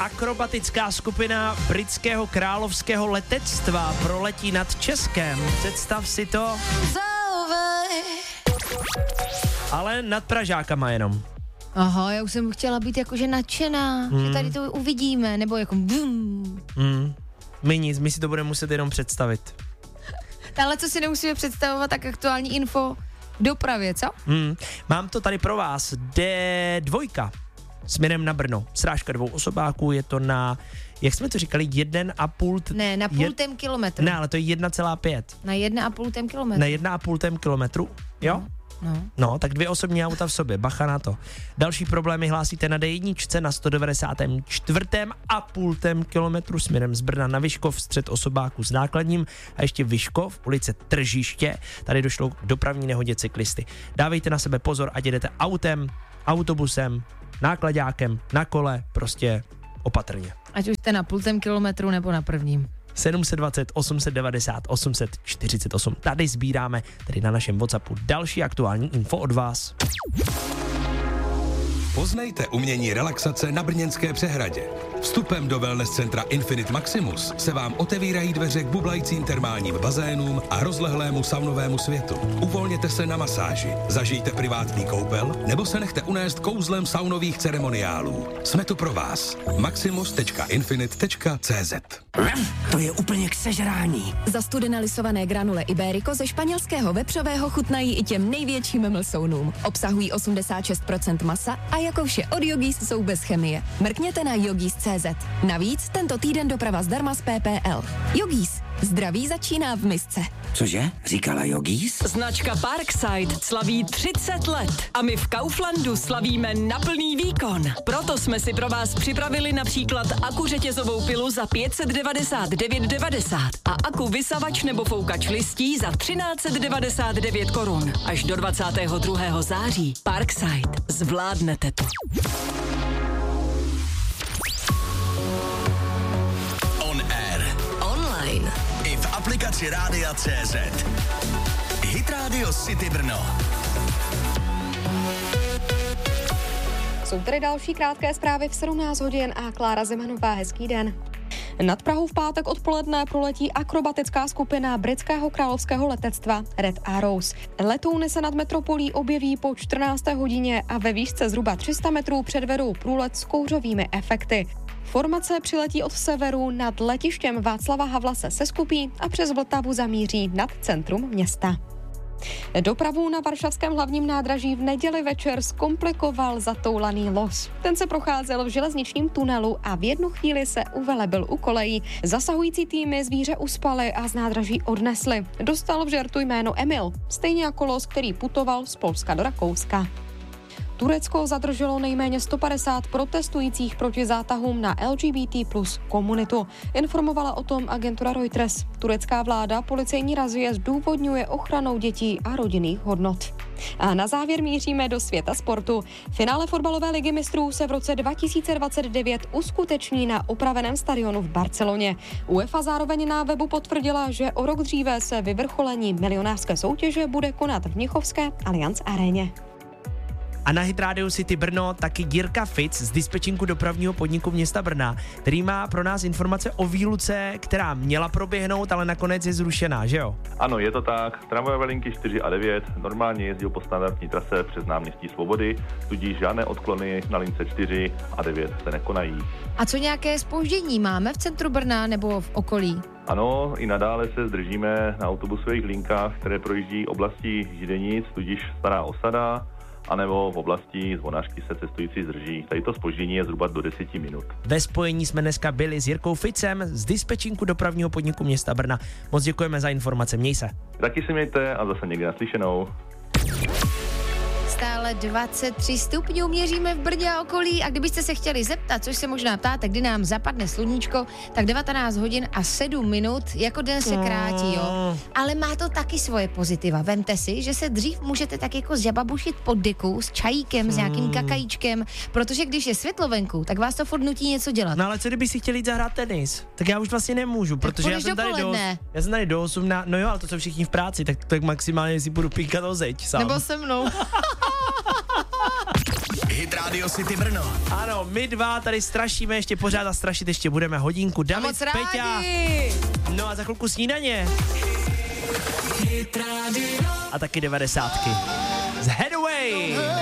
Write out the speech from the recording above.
Akrobatická skupina britského královského letectva proletí nad Českem. Představ si to. Ale nad Pražákama jenom. Aha, já už jsem chtěla být jakože nadšená, že tady to uvidíme, nebo jako My nic, my si to budeme muset jenom představit. Ale co si nemusíme představovat, tak aktuální info v dopravě, co? Mám to tady pro vás. D2 směrem na Brno. Srážka 2 osobáků, je to na, jak jsme to říkali, 1,5... Ne, na půltém kilometru. Ne, ale to je 1,5. Na 1,5 kilometru. Na 1,5 kilometru, jo? No, tak 2 osobní auta v sobě, bacha na to. Další problémy hlásíte na D1 na 194,5 kilometru směrem z Brna na Vyškov, střed osobáků s nákladním a ještě Vyškov, ulice Tržiště, tady došlo k dopravní nehodě cyklisty. Dávejte na sebe pozor, ať jedete autem, autobusem, nákladákem, na kole, prostě opatrně. Ať už jste na půltém kilometru nebo na prvním. 720 890 848. Tady sbíráme, tedy na našem WhatsAppu, další aktuální info od vás. Poznejte umění relaxace na brněnské přehradě. Vstupem do wellness centra Infinite Maximus se vám otevírají dveře k bublajícím termálním bazénům a rozlehlému saunovému světu. Uvolněte se na masáži, zažijte privátní koupel nebo se nechte unést kouzlem saunových ceremoniálů. Jsme tu pro vás. maximus.infinite.cz. To je úplně k sežrání. Zastudené lisované granule Iberico ze španělského vepřového chutnají i těm největším mlsounům. Obsahují 86% masa a jako vše od Yogis jsou bez chemie. Mrkněte na yogis.cz. Navíc tento týden doprava zdarma z PPL. Yogis. Zdraví začíná v misce. Cože? Říkala Yogis? Značka Parkside slaví 30 let a my v Kauflandu slavíme na plný výkon. Proto jsme si pro vás připravili například akuřetězovou pilu za 599,90 a aku vysavač nebo foukač listí za 1399 korun. Až do 22. září. Parkside. Zvládnete to. On air. Online. I v aplikaci Rádia CZ. Hit Radio City Brno. Jsou tady další krátké zprávy v 17 hodin a Klára Zemanová, hezký den. Nad Prahou v pátek odpoledne proletí akrobatická skupina britského královského letectva Red Arrows. Letouny se nad metropolí objeví po 14. hodině a ve výšce zhruba 300 metrů předvedou průlet s kouřovými efekty. Formace přiletí od severu, nad letištěm Václava Havla se seskupí a přes Vltavu zamíří nad centrum města. Dopravu na varšavském hlavním nádraží v neděli večer zkomplikoval zatoulaný los. Ten se procházel v železničním tunelu a v jednu chvíli se uvelebil u kolejí. Zasahující týmy zvíře uspaly a z nádraží odnesly. Dostal v žertu jméno Emil, stejně jako los, který putoval z Polska do Rakouska. Turecko zadrželo nejméně 150 protestujících proti zátahům na LGBT plus komunitu. Informovala o tom agentura Reuters. Turecká vláda policejní razie zdůvodňuje ochranou dětí a rodinných hodnot. A na závěr míříme do světa sportu. Finále fotbalové ligy mistrů se v roce 2029 uskuteční na opraveném stadionu v Barceloně. UEFA zároveň na webu potvrdila, že o rok dříve se vyvrcholení milionářské soutěže bude konat v mnichovské Allianz aréně. A na Hit Radio City Brno taky Jirka Fic z dispečinku dopravního podniku města Brna, který má pro nás informace o výluce, která měla proběhnout, ale nakonec je zrušená, že jo? Ano, je to tak. Tramvajové linky 4 a 9 normálně jezdí po standardní trase přes náměstí Svobody, tudíž žádné odklony na lince 4 a 9 se nekonají. A co nějaké zpoždění máme v centru Brna nebo v okolí? Ano, i nadále se zdržíme na autobusových linkách, které projíždí oblastí Židenic, tudíž Stará Osada, anebo v oblasti Zvonařky se cestující zdrží. Tady to zpoždění je zhruba do 10 minut. Ve spojení jsme dneska byli s Jirkou Ficem z dispečinku dopravního podniku města Brna. Moc děkujeme za informace, měj se. Taky se mějte a zase někdy naslyšenou. Stále 23 stupňů měříme v Brně a okolí a kdybyste se chtěli zeptat, což se možná ptáte, kdy nám zapadne sluníčko, tak 19 hodin a 7 minut, jako den se krátí, jo. Ale má to taky svoje pozitiva. Vemte si, že se dřív můžete tak jako zžababušit pod deku s čajíkem, s nějakým kakajíčkem, protože když je světlo venku, tak vás to furt nutí něco dělat. No ale co kdyby si chtěli jít zahrát tenis? Tak já už vlastně nemůžu, protože já jsem tady do 8 no jo, ale to jsou všichni v práci, tak maximálně si budu píkat o zeď sám. Nebo se mnou. Hit Radio City Brno. Ano, my dva tady strašíme ještě pořád a strašit ještě budeme hodinku. David, moc Peťa. rádi. No a za chvilku snídaně. A taky 90. Z Headway.